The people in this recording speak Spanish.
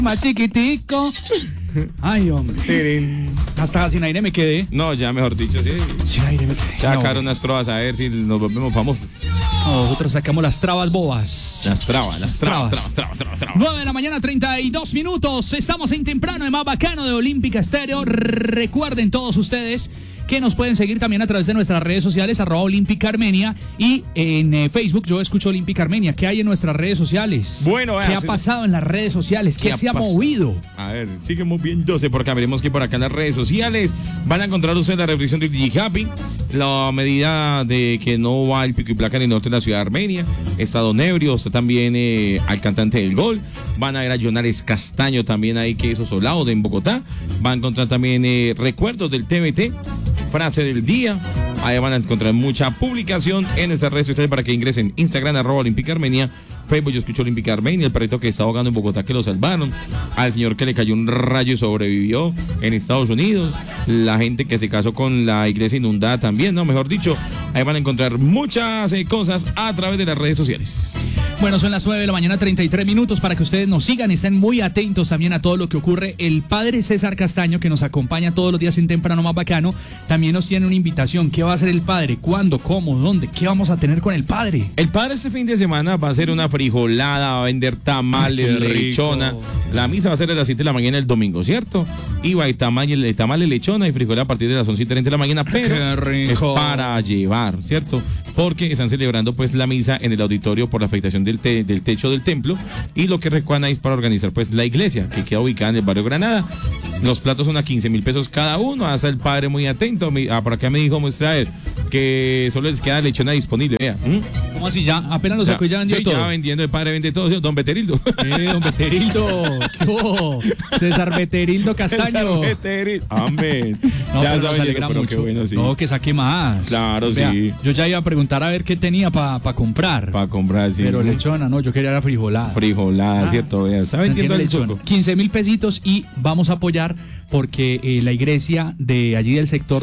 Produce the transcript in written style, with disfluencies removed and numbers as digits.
más chiquitico. Ay, hombre. Tirín. Hasta sin aire me quedé. No, ya mejor dicho, sí. Sin aire me quedé. Ya No. sacaron unas trovas a ver si nos volvemos famosos. Nosotros sacamos las trabas bobas. Las trabas. 9 de la mañana, 32 minutos. Estamos en temprano, en más bacano de Olímpica Estéreo. Recuerden todos ustedes que nos pueden seguir también a través de nuestras redes sociales, @Olímpica Armenia, y en Facebook Yo Escucho Olímpica Armenia. ¿Qué hay en nuestras redes sociales? Bueno, ¿qué ha pasado en las redes sociales? ¿Qué se ha movido? A ver, seguimos viéndose por acá. Veremos que por acá en las redes sociales van a encontrar ustedes la restricción de DJ Happy, la medida de que no va el pico y placa en el norte de la ciudad de Armenia. Está Don Ebrio, está también al cantante del gol. Van a ver a Jonares Castaño también ahí, que es Osolao de en Bogotá. Van a encontrar también recuerdos del TBT, frase del día. Ahí van a encontrar mucha publicación en nuestras redes sociales para que ingresen. Instagram, @Olímpica Armenia. Facebook Yo Escucho Olímpica Armenia. El perrito que está ahogando en Bogotá, que lo salvaron. Al señor que le cayó un rayo y sobrevivió en Estados Unidos. La gente que se casó con la iglesia inundada también, ¿no? Mejor dicho, ahí van a encontrar muchas cosas a través de las redes sociales. Bueno, son las 9 de la mañana, 33 minutos, para que ustedes nos sigan y estén muy atentos también a todo lo que ocurre. El padre César Castaño, que nos acompaña todos los días en Temprano Más Bacano, también nos tiene una invitación. ¿Qué va a hacer el padre? ¿Cuándo? ¿Cómo? ¿Dónde? ¿Qué vamos a tener con el padre? El padre este fin de semana va a hacer una frijolada, va a vender tamales, lechona. La misa va a ser a las 7 de la mañana el domingo, ¿cierto? Y va a ir tamales, lechona y frijolada a partir de las 11:30 de la mañana, pero es para llevar, ¿cierto? Porque están celebrando pues la misa en el auditorio por la afectación del techo del templo, y lo que recuerdan es para organizar pues la iglesia, que queda ubicada en el barrio Granada. Los platos son a 15,000 pesos cada uno. Hasta el padre muy atento. Por acá me dijo, muestra que solo les queda lechona disponible. Vea. ¿Cómo así? Ya apenas lo sacó y ya vendió sí, todo. Ya vendiendo, el padre vende todo. Don Beterildo. Don Beterildo. ¿Qué hubo? César Beterildo Castaño. César Beterildo. Amén. No, ya pero nos alegra mucho. Qué bueno, sí. No, que saque más. Claro, Vea, sí. yo ya iba a preguntar a ver qué tenía para comprar. Para comprar, sí. Pero lechona, no, yo quería la frijolada. Frijolada, ¿cierto? Vea, está vendiendo el suco. 15,000 pesitos, y vamos a apoyar porque la iglesia de allí del sector